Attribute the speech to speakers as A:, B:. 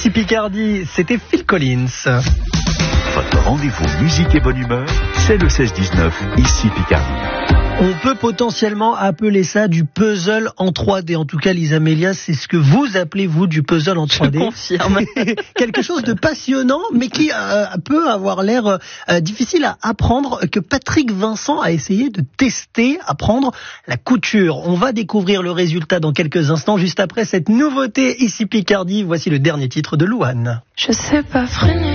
A: Ici Picardie, c'était Phil Collins.
B: Votre rendez-vous musique et bonne humeur, c'est le 16-19, ici Picardie.
A: On peut potentiellement appeler ça du puzzle en 3D. En tout cas, Lisa Mélias, c'est ce que vous appelez, vous, du puzzle en 3D.
C: Je confirme.
A: Quelque chose de passionnant, mais qui peut avoir l'air difficile à apprendre, que Patrick Vincent a essayé de tester, apprendre la couture. On va découvrir le résultat dans quelques instants, juste après cette nouveauté ici Picardie. Voici le dernier titre de Louane.
D: Je sais pas freiner.